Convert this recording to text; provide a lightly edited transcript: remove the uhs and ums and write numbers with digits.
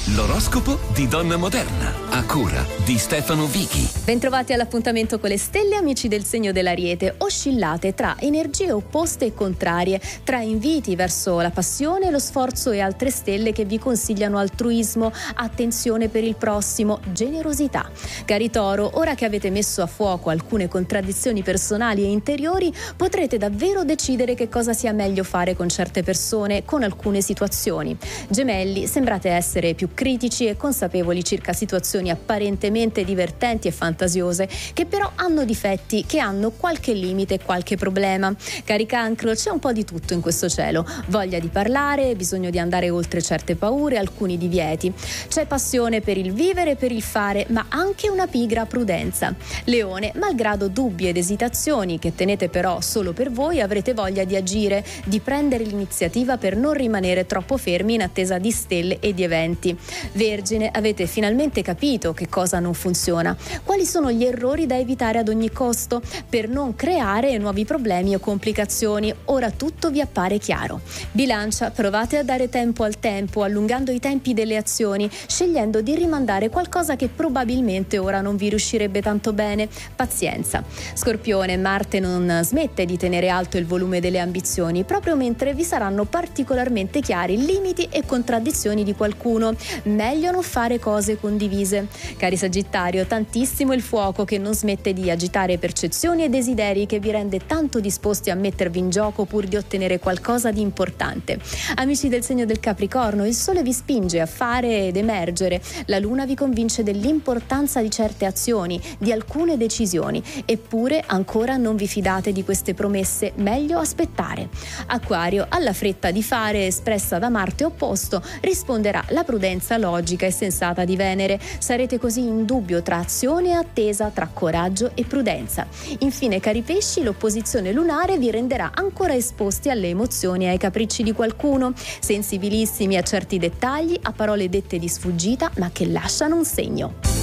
L'oroscopo di Donna Moderna, a cura di Stefano Vichi. Bentrovati all'appuntamento con le stelle, amici del segno dell'Ariete. Oscillate tra energie opposte e contrarie, tra inviti verso la passione, lo sforzo e altre stelle che vi consigliano altruismo, attenzione per il prossimo, generosità. Cari Toro, ora che avete messo a fuoco alcune contraddizioni personali e interiori, potrete davvero decidere che cosa sia meglio fare con certe persone, con alcune situazioni. Gemelli, sembrate essere più critici e consapevoli circa situazioni apparentemente divertenti e fantasiose, che però hanno difetti, che hanno qualche limite e qualche problema. Cari Cancro, c'è un po' di tutto in questo cielo: voglia di parlare, bisogno di andare oltre certe paure, alcuni divieti. C'è passione per il vivere e per il fare, ma anche una pigra prudenza. Leone, malgrado dubbi ed esitazioni che tenete però solo per voi, avrete voglia di agire, di prendere l'iniziativa per non rimanere troppo fermi in attesa di stelle e di eventi. Vergine, avete finalmente capito che cosa non funziona, quali sono gli errori da evitare ad ogni costo per non creare nuovi problemi o complicazioni. Ora tutto vi appare chiaro. Bilancia, provate a dare tempo al tempo, allungando i tempi delle azioni, scegliendo di rimandare qualcosa che probabilmente ora non vi riuscirebbe tanto bene. Pazienza. Scorpione, Marte non smette di tenere alto il volume delle ambizioni, proprio mentre vi saranno particolarmente chiari limiti e contraddizioni di qualcuno. Meglio non fare cose condivise. Cari Sagittario, tantissimo il fuoco che non smette di agitare percezioni e desideri, che vi rende tanto disposti a mettervi in gioco pur di ottenere qualcosa di importante. Amici del segno del Capricorno, il sole vi spinge a fare ed emergere, la luna vi convince dell'importanza di certe azioni, di alcune decisioni, eppure ancora non vi fidate di queste promesse, meglio aspettare. Acquario, alla fretta di fare espressa da Marte opposto risponderà la prudenza logica e sensata di Venere. Sarete così in dubbio tra azione e attesa, tra coraggio e prudenza. Infine, cari pesci, l'opposizione lunare vi renderà ancora esposti alle emozioni e ai capricci di qualcuno, sensibilissimi a certi dettagli, a parole dette di sfuggita ma che lasciano un segno.